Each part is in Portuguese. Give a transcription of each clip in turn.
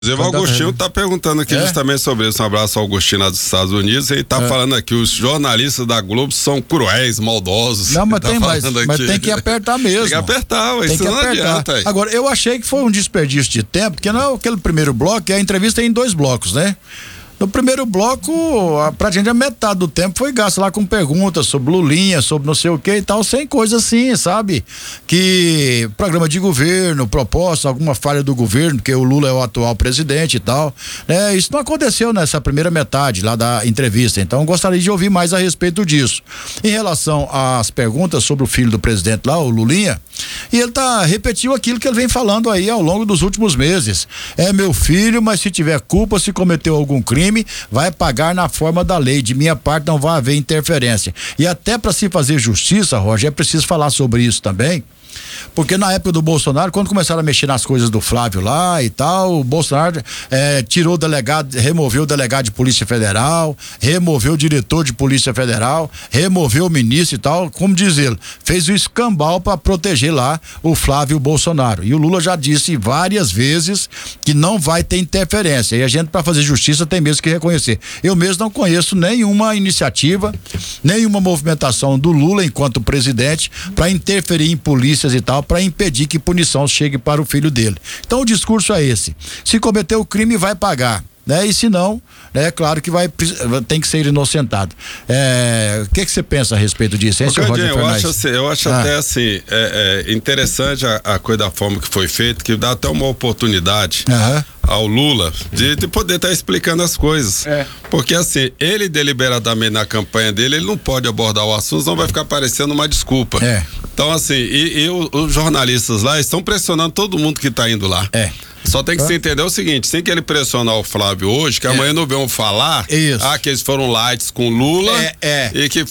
O Augustinho está perguntando aqui justamente sobre isso. Um abraço ao Augustinho lá dos Estados Unidos. Ele está falando aqui, os jornalistas da Globo são cruéis, maldosos. Não, mas tem que apertar mesmo. Tem que apertar, isso não adianta. Aí. Agora, eu achei que foi um desperdício de tempo, porque não é aquele primeiro bloco, que a entrevista é em 2 blocos, né? No primeiro bloco, praticamente a metade do tempo foi gasto lá com perguntas sobre Lulinha, sobre não sei o que e tal, sem coisa assim, sabe? Que programa de governo, proposta, alguma falha do governo, porque o Lula é o atual presidente e tal, né? Isso não aconteceu nessa primeira metade lá da entrevista, então gostaria de ouvir mais a respeito disso. Em relação às perguntas sobre o filho do presidente lá, o Lulinha, e ele repetiu aquilo que ele vem falando aí ao longo dos últimos meses. É meu filho, mas se tiver culpa, se cometeu algum crime, vai pagar na forma da lei. De minha parte não vai haver interferência. E até para se fazer justiça, Roger, é preciso falar sobre isso também. Porque na época do Bolsonaro, quando começaram a mexer nas coisas do Flávio lá e tal, o Bolsonaro tirou o delegado, removeu o delegado de Polícia Federal, removeu o diretor de Polícia Federal, removeu o ministro e tal, como diz ele, fez o escambau para proteger lá o Flávio Bolsonaro. E o Lula já disse várias vezes que não vai ter interferência. E a gente, para fazer justiça, tem mesmo que reconhecer. Eu mesmo não conheço nenhuma iniciativa, nenhuma movimentação do Lula enquanto presidente para interferir em polícias e tal, para impedir que punição chegue para o filho dele. Então o discurso é esse: se cometer o crime, vai pagar, né? E se não, é claro que tem que ser inocentado. O que você pensa a respeito disso, hein, senhor Roger Fernandes? Eu acho até assim, interessante a coisa da forma que foi feita, que dá até uma oportunidade ao Lula de poder estar explicando as coisas. Porque assim, ele deliberadamente na campanha dele, ele não pode abordar o assunto, senão vai ficar parecendo uma desculpa. Então assim, e os jornalistas lá estão pressionando todo mundo que está indo lá. Só tem que se entender o seguinte: sem que ele pressionar o Flávio hoje, que amanhã não venham falar que eles foram lights com Lula e que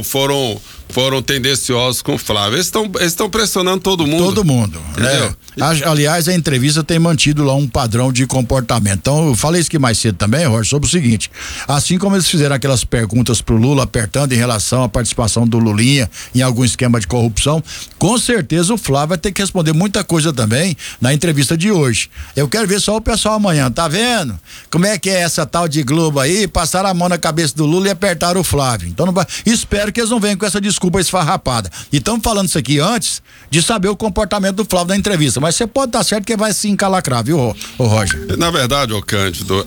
foram tendenciosos com o Flávio. Eles estão pressionando todo mundo. Todo mundo, né? Aliás, a entrevista tem mantido lá um padrão de comportamento. Então, eu falei isso aqui mais cedo também, Roger, sobre o seguinte: assim como eles fizeram aquelas perguntas pro Lula, apertando em relação à participação do Lulinha em algum esquema de corrupção, com certeza o Flávio vai ter que responder muita coisa também na entrevista de hoje. Eu quero ver só o pessoal amanhã, tá vendo? Como é que é essa tal de Globo aí? Passaram a mão na cabeça do Lula e apertaram o Flávio. Então, espero que eles não venham com essa desculpa esfarrapada. E estamos falando isso aqui antes de saber o comportamento do Flávio na entrevista, mas você pode estar certo que vai se encalacrar, viu, Roger? Na verdade, Cândido,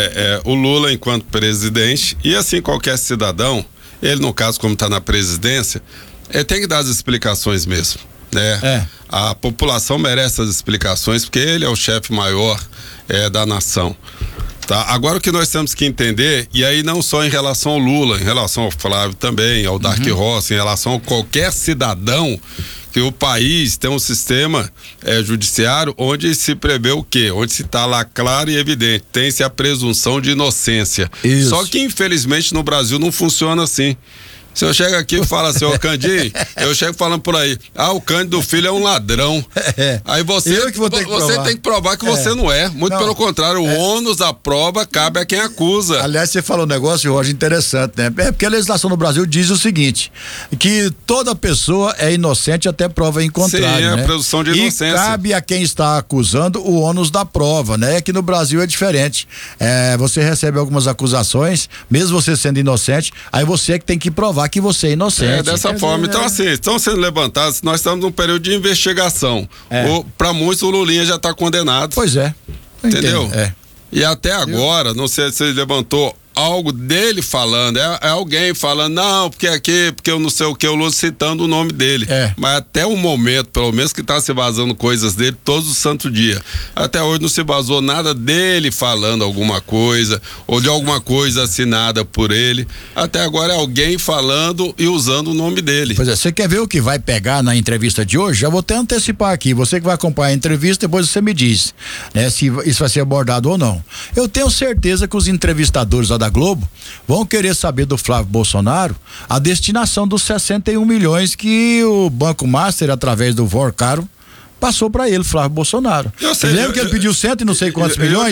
o Lula enquanto presidente, e assim qualquer cidadão, ele no caso como está na presidência, tem que dar as explicações mesmo, né? A população merece as explicações, porque ele é o chefe maior da nação. Tá? Agora o que nós temos que entender, e aí não só em relação ao Lula, em relação ao Flávio também, ao Dark Rossi, em relação a qualquer cidadão, que o país tem um sistema judiciário onde se prevê o quê? Onde se está lá claro e evidente, tem-se a presunção de inocência. Isso. Só que infelizmente no Brasil não funciona assim. Se eu chego aqui e falo assim, Candinho, eu chego falando por aí, o Cândido Filho é um ladrão. Aí você tem que provar que você não é. Muito pelo contrário, o ônus da prova cabe a quem acusa. Aliás, você falou um negócio, Roger, interessante, né? Porque a legislação no Brasil diz o seguinte, que toda pessoa é inocente até prova em contrário. Sim, né? A presunção de inocência. E cabe a quem está acusando o ônus da prova, né? Aqui no Brasil é diferente. Você recebe algumas acusações, mesmo você sendo inocente, aí você é que tem que provar que você é inocente. Dessa forma. Então, assim, estão sendo levantados, nós estamos num período de investigação. Para muitos, o Lulinha já está condenado. Pois é. Entendeu? E até agora, não sei se ele levantou algo dele falando, é alguém falando, não, porque eu não sei o que, o Lula citando o nome dele. Mas até o momento, pelo menos que tá se vazando coisas dele todos os santos dias. Até hoje não se vazou nada dele falando alguma coisa, ou de alguma coisa assinada por ele. Até agora é alguém falando e usando o nome dele. Pois é, você quer ver o que vai pegar na entrevista de hoje? Já vou até antecipar aqui, você que vai acompanhar a entrevista, depois você me diz, né, se isso vai ser abordado ou não. Eu tenho certeza que os entrevistadores lá da Globo vão querer saber do Flávio Bolsonaro a destinação dos 61 milhões que o Banco Master, através do Vorcaro, passou para ele, Flávio Bolsonaro. Lembra que ele pediu cento e não sei quantos milhões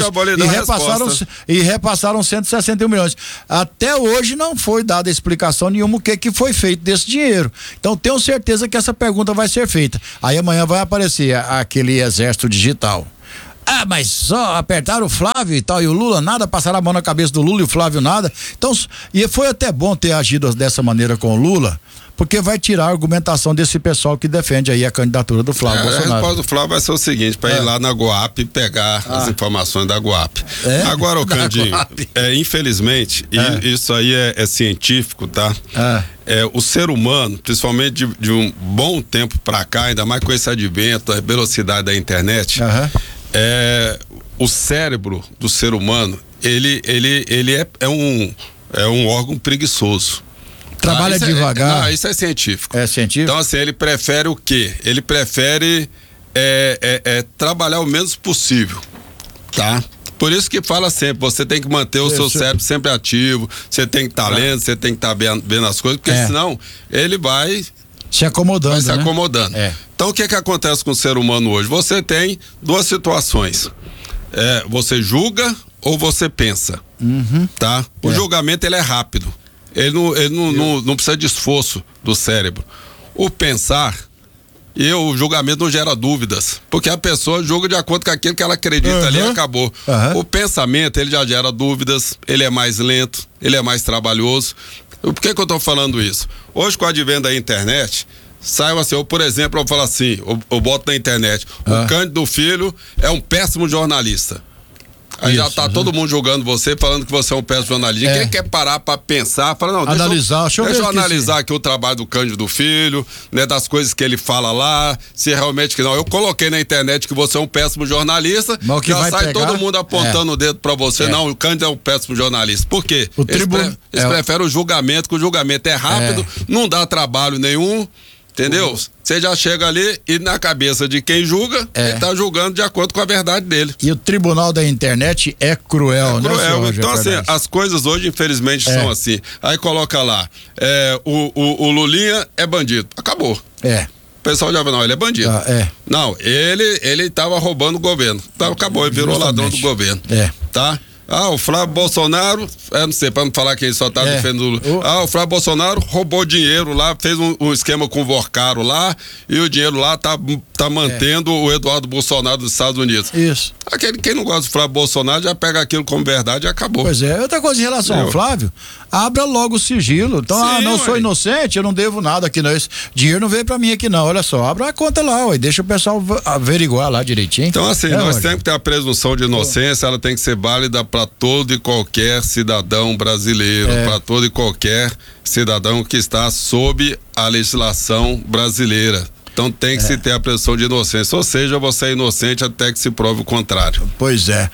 e repassaram 161 milhões. Até hoje não foi dada explicação nenhuma o que foi feito desse dinheiro. Então tenho certeza que essa pergunta vai ser feita. Aí amanhã vai aparecer aquele exército digital. Mas só apertaram o Flávio e tal, e o Lula nada, passaram a mão na cabeça do Lula e o Flávio nada. Então, e foi até bom ter agido dessa maneira com o Lula, porque vai tirar a argumentação desse pessoal que defende aí a candidatura do Flávio Bolsonaro. A resposta do Flávio vai ser o seguinte, para ir lá na Goap e pegar as informações da Goap. Agora, o Candinho, infelizmente, isso aí é científico, tá? O ser humano, principalmente de um bom tempo para cá, ainda mais com esse advento, a velocidade da internet, o cérebro do ser humano, ele é um órgão preguiçoso. Trabalha devagar. Isso é científico. É científico? Então, assim, ele prefere o quê? Ele prefere trabalhar o menos possível, tá? Por isso que fala sempre, você tem que manter o seu cérebro sempre ativo, você tem que estar lendo, você tem que estar vendo as coisas, porque senão ele vai se acomodando. Então, o que acontece com o ser humano hoje? Você tem duas situações. Você julga ou você pensa, tá? O julgamento, ele é rápido. Ele não precisa de esforço do cérebro. O pensar e o julgamento não gera dúvidas, porque a pessoa julga de acordo com aquilo que ela acredita ali e acabou. O pensamento, ele já gera dúvidas, ele é mais lento, ele é mais trabalhoso. Por que eu tô falando isso? Hoje, com o advento da internet, saiu assim, eu, por exemplo, eu falo assim, eu boto na internet, o Cândido Filho é um péssimo jornalista. Aí já tá todo mundo julgando você, falando que você é um péssimo jornalista. Quem quer parar pra pensar, fala, não, deixa eu analisar aqui o trabalho do Cândido Filho, né, das coisas que ele fala lá, se realmente que não. Eu coloquei na internet que você é um péssimo jornalista, já sai todo mundo apontando o dedo pra você. Não, o Cândido é um péssimo jornalista. Por quê? Eles preferem o julgamento, que o julgamento é rápido, não dá trabalho nenhum. Entendeu? Você já chega ali e na cabeça de quem julga, ele tá julgando de acordo com a verdade dele. E o tribunal da internet é cruel, né? Cruel. Então, assim, as coisas hoje, infelizmente, são assim. Aí coloca lá, o Lulinha é bandido. Acabou. O pessoal já não, ele é bandido. Não, ele tava roubando o governo. Então, acabou, ele virou ladrão do governo. Tá? O Flávio Bolsonaro, não sei, para não falar que ele só tá defendendo o Flávio Bolsonaro roubou dinheiro lá, fez um esquema com o Vorcaro lá, e o dinheiro lá tá mantendo o Eduardo Bolsonaro dos Estados Unidos. Isso. Quem não gosta do Flávio Bolsonaro já pega aquilo como verdade e acabou. Pois é, outra coisa em relação ao Flávio, abra logo o sigilo. Então, não sou inocente, eu não devo nada aqui, não. Esse dinheiro não veio pra mim aqui, não. Olha só, abra a conta lá, deixa o pessoal averiguar lá direitinho. Então, assim, nós temos que ter a presunção de inocência, ela tem que ser válida para todo e qualquer cidadão brasileiro, para todo e qualquer cidadão que está sob a legislação brasileira. Então tem que se ter a presunção de inocência, ou seja, você é inocente até que se prove o contrário. Pois é.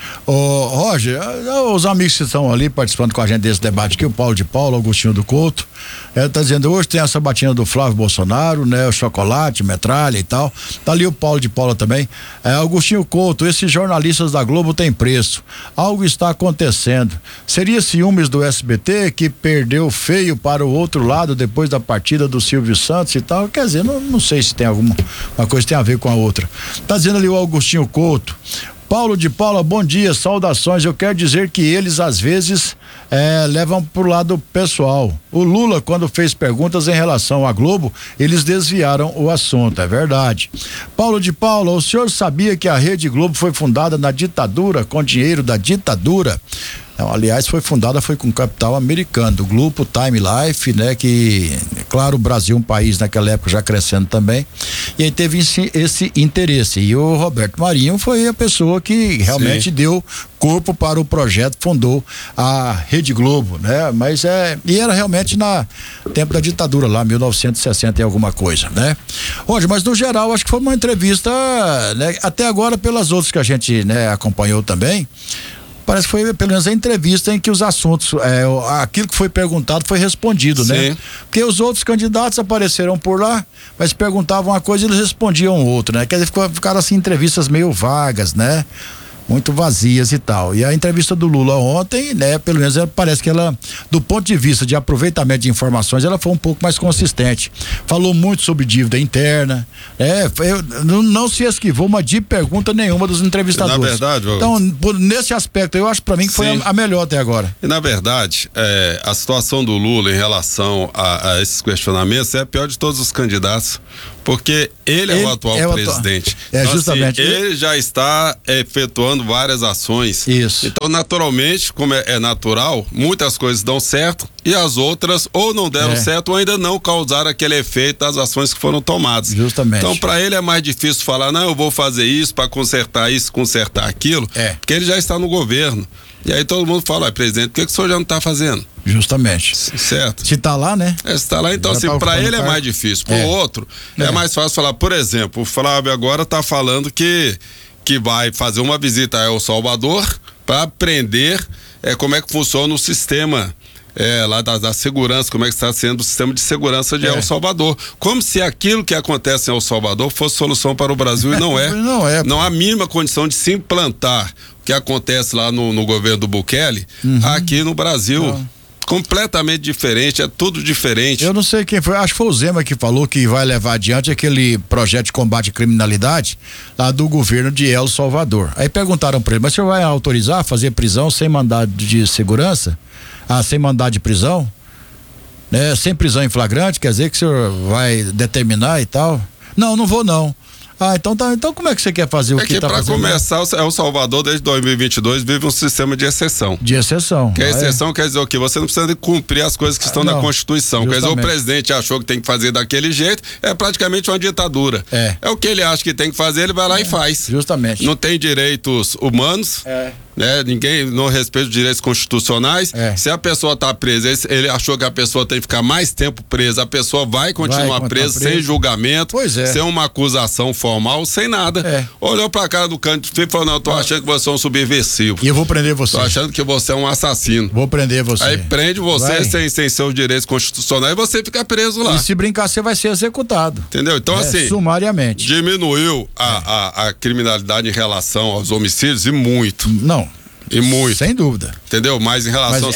Roger, os amigos que estão ali participando com a gente desse debate aqui, o Paulo de Paulo, Augustinho do Couto, tá dizendo, hoje tem essa batina do Flávio Bolsonaro, né, o chocolate, metralha e tal, tá ali o Paulo de Paula também. Augustinho Couto, esses jornalistas da Globo têm preço, algo está acontecendo, seria ciúmes do SBT que perdeu feio para o outro lado depois da partida do Silvio Santos e tal, quer dizer, não sei se tem alguma coisa que tem a ver com a outra. Tá dizendo ali o Augustinho Couto, Paulo de Paula, bom dia, saudações. Eu quero dizer que eles às vezes levam pro lado pessoal. O Lula, quando fez perguntas em relação à Globo, eles desviaram o assunto, é verdade. Paulo de Paula, o senhor sabia que a Rede Globo foi fundada na ditadura, com dinheiro da ditadura? Não, aliás, foi com capital americano, do grupo Time Life, né? Que, claro, o Brasil, um país naquela época já crescendo também, e aí teve esse interesse, e o Roberto Marinho foi a pessoa que realmente deu corpo para o projeto, fundou a Rede Globo, né? Mas e era realmente na tempo da ditadura lá, 1960 e alguma coisa, né? Hoje, mas no geral, acho que foi uma entrevista, né? Até agora, pelas outras que a gente, né, acompanhou também, parece que foi pelo menos a entrevista em que os assuntos, aquilo que foi perguntado foi respondido, né? Porque os outros candidatos apareceram por lá, mas perguntavam uma coisa e eles respondiam outra, né? Quer dizer, ficaram assim entrevistas meio vagas, né? muito vazias e tal. E a entrevista do Lula ontem, né, pelo menos parece que ela, do ponto de vista de aproveitamento de informações, ela foi um pouco mais consistente. Falou muito sobre dívida interna, não se esquivou de pergunta nenhuma dos entrevistadores. Na verdade, então, nesse aspecto, eu acho para mim que foi a melhor até agora. E na verdade, a situação do Lula em relação a esses questionamentos é a pior de todos os candidatos, porque ele é o atual presidente. Então, justamente. Assim, ele já está efetuando várias ações. Isso. Então, naturalmente, como é natural, muitas coisas dão certo e as outras ou não deram certo ou ainda não causaram aquele efeito das ações que foram tomadas. Justamente. Então, para ele é mais difícil falar, não, eu vou fazer isso para consertar isso, consertar aquilo, porque ele já está no governo. E aí todo mundo fala, presidente, por que o senhor já não está fazendo? Justamente. Certo. Se tá lá, né? Se tá lá, então, assim, para ele é mais difícil. Pro outro, é mais fácil falar. Por exemplo, o Flávio agora tá falando que vai fazer uma visita a El Salvador para aprender como é que funciona o sistema lá da segurança, como é que está sendo o sistema de segurança de El Salvador. Como se aquilo que acontece em El Salvador fosse solução para o Brasil e não é. Não há a mínima condição de se implantar o que acontece lá no governo do Bukele aqui no Brasil. Não. Completamente diferente, é tudo diferente. Eu não sei quem foi, acho que foi o Zema que falou que vai levar adiante aquele projeto de combate à criminalidade lá do governo de El Salvador. Aí perguntaram para ele, mas o senhor vai autorizar fazer prisão sem mandado de segurança? Sem mandado de prisão? Né? Sem prisão em flagrante, quer dizer que o senhor vai determinar e tal? Não vou não. Então tá. Então como é que você quer fazer o que tá fazendo? Para começar, El Salvador desde 2022 vive um sistema de exceção. De exceção. Que a exceção quer dizer o quê? Você não precisa de cumprir as coisas que estão na Constituição. Justamente. Quer dizer, o presidente achou que tem que fazer daquele jeito, é praticamente uma ditadura. É o que ele acha que tem que fazer, ele vai lá e faz. Justamente. Não tem direitos humanos. Né? Ninguém não respeita os direitos constitucionais. Se a pessoa está presa, ele achou que a pessoa tem que ficar mais tempo presa, a pessoa vai continuar presa sem julgamento, sem uma acusação formal, sem nada. Olhou pra cara do candidato e falou, não, eu tô achando que você é um subversivo. E eu vou prender você. Tô achando que você é um assassino. Vou prender você. Aí prende você sem seus direitos constitucionais e você fica preso lá. E se brincar, você vai ser executado. Entendeu? Então, assim, sumariamente. Diminuiu a criminalidade em relação aos homicídios e muito. Não. E muito. Sem dúvida. Entendeu? Mas em relação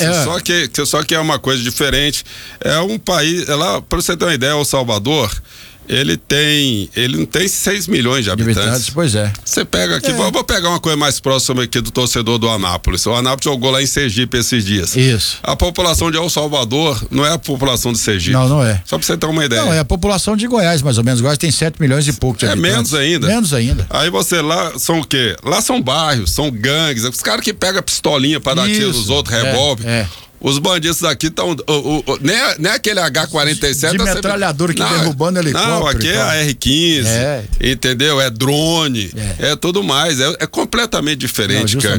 só que é uma coisa diferente. É um país, para você ter uma ideia, El Salvador, ele não tem 6 milhões de habitantes. Pois é. Você pega aqui, vou pegar uma coisa mais próxima aqui do torcedor do Anápolis. O Anápolis jogou lá em Sergipe esses dias. Isso. A população de El Salvador não é a população de Sergipe. Não é. Só pra você ter uma ideia. Não, é a população de Goiás, mais ou menos. Goiás tem 7 milhões e pouco de habitantes. Menos ainda. Aí Aí você lá, são o quê? Lá são bairros, são gangues, os caras que pegam pistolinha pra dar tiro nos outros, revólver. Os bandidos daqui estão. Nem aquele H-47. De metralhadora que derrubando helicóptero. Não, aqui é a R-15. Entendeu? É drone. É tudo mais. É completamente diferente, cara.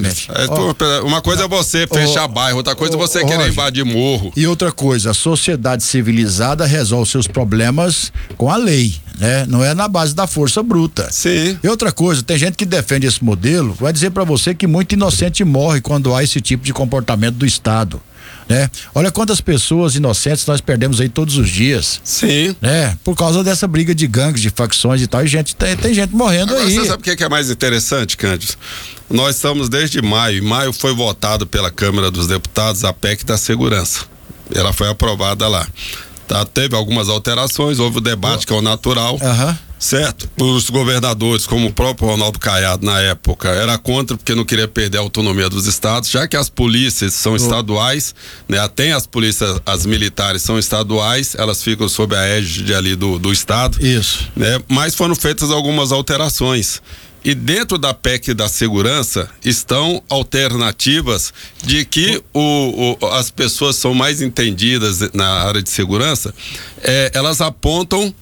Uma coisa é você fechar bairro, outra coisa é você querer invadir morro. E outra coisa, a sociedade civilizada resolve seus problemas com a lei, né? Não é na base da força bruta. Sim. E outra coisa, tem gente que defende esse modelo, vai dizer pra você que muito inocente morre quando há esse tipo de comportamento do Estado. Né? Olha quantas pessoas inocentes nós perdemos aí todos os dias. Sim. Né? Por causa dessa briga de gangues, de facções e tal, e tem gente morrendo. Agora, aí. Você sabe o que é mais interessante, Cândido? Nós estamos desde maio. Em maio foi votado pela Câmara dos Deputados a PEC da segurança. Ela foi aprovada lá. Teve algumas alterações, houve o debate que é o natural. Certo? Os governadores, como o próprio Ronaldo Caiado na época, era contra porque não queria perder a autonomia dos estados, já que as polícias são estaduais, né? Tem as polícias, as militares são estaduais, elas ficam sob a égide ali do estado. Isso. Né? Mas foram feitas algumas alterações. E dentro da PEC da segurança estão alternativas de que as pessoas são mais entendidas na área de segurança, elas apontam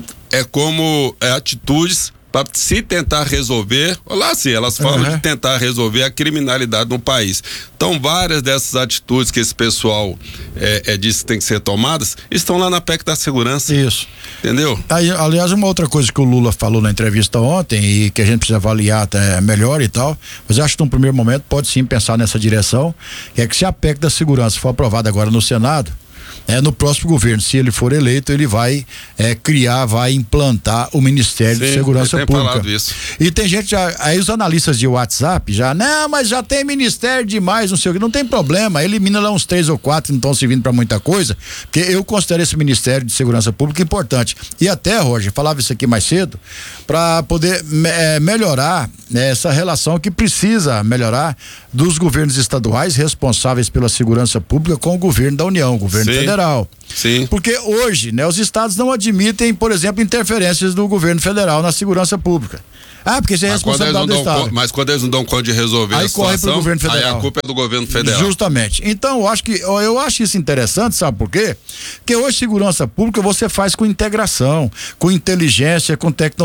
como atitudes para se tentar resolver, lá sim, elas falam de tentar resolver a criminalidade no país. Então, várias dessas atitudes que esse pessoal disse que tem que ser tomadas, estão lá na PEC da segurança. Isso. Entendeu? Aliás, uma outra coisa que o Lula falou na entrevista ontem e que a gente precisa avaliar até melhor e tal, mas eu acho que num primeiro momento pode sim pensar nessa direção, que é que se a PEC da segurança for aprovada agora no Senado, no próximo governo, se ele for eleito, ele vai vai implantar o Ministério de Segurança Pública. Falado isso. E tem gente aí os analistas de WhatsApp não, mas já tem ministério demais, não sei o que, não tem problema, elimina lá uns 3 ou 4 que não estão servindo para muita coisa, porque eu considero esse Ministério de Segurança Pública importante. E até, Roger, falava isso aqui mais cedo, para poder melhorar essa relação que precisa melhorar dos governos estaduais responsáveis pela segurança pública com o governo da União, o governo federal. Sim. Porque hoje, os estados não admitem, por exemplo, interferências do governo federal na segurança pública. Porque isso é responsabilidade do Estado. Mas quando eles não dão conta de resolver a situação, corre pro governo federal. Aí a culpa é do governo federal. Justamente. Então, eu acho isso interessante, sabe por quê? Porque hoje segurança pública você faz com integração, com inteligência, com tecnologia.